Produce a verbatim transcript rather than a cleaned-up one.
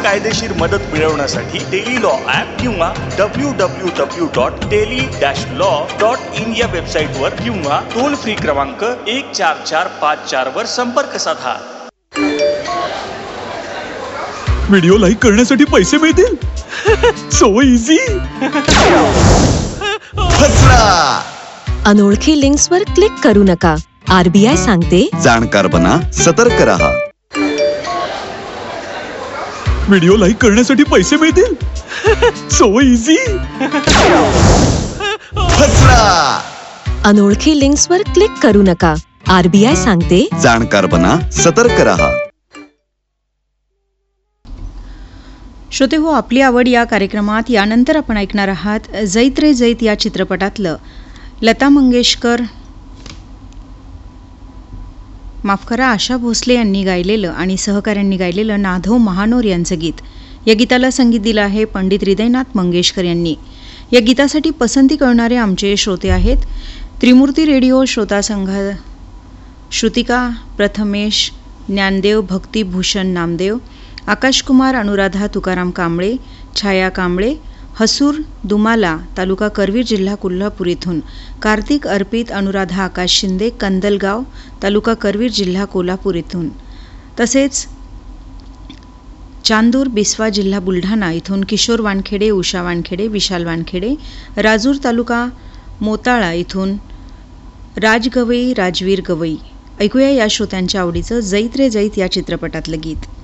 कायदेशीर मदत मिळवण्यासाठी टेली लॉ ॲप किंवा W W W dot tele dash law dot in या वेबसाईटवर किंवा टोल फ्री क्रमांक एक चार चार पाच चार वर संपर्क साधा. व्हिडिओ लाईक करण्यासाठी पैसे मिळतील. So easy. फसला. अनोळखी लिंक्सवर क्लिक करू नका. आरबीआय सांगते, जाणकार बना, सतर्क रहा. व्हिडिओ लाईक करण्यासाठी पैसे मिळतील. So easy. फसला. अनोळखी लिंक्सवर क्लिक करू नका. आरबीआय सांगते, जाणकार बना, सतर्क रहा. श्रोते हो, आपली आवड या कार्यक्रमात यानंतर आपण ऐकणार आहात जैत रे जैत या चित्रपटातलं लता मंगेशकर माफ करा आशा भोसले यांनी गायलेलं आणि सहकाऱ्यांनी गायलेलं नाधव महानोर यांचं गीत. या गीताला संगीत दिलं आहे पंडित हृदयनाथ मंगेशकर यांनी. या गीतासाठी पसंती करणारे आमचे श्रोते आहेत त्रिमूर्ती रेडिओ श्रोता संघ, श्रुतिका, प्रथमेश, ज्ञानदेव, भक्तिभूषण नामदेव, आकाशकुमार, अनुराधा तुकाराम कांबळे, छाया कांबळे, हसूर दुमाला तालुका करवीर जिल्हा कोल्हापूर इथून, कार्तिक, अर्पित, अनुराधा आकाश शिंदे, कंदलगाव तालुका करवीर जिल्हा कोल्हापूर इथून, तसेच चांदूर बिस्वा जिल्हा बुलढाणा इथून किशोर वानखेडे, उषा वानखेडे, विशाल वानखेडे, राजूर तालुका मोताळा इथून राज गवई, राजवीर गवई. ऐकूया या श्रोत्यांच्या आवडीचं जैत रे जैत या चित्रपटातलं गीत.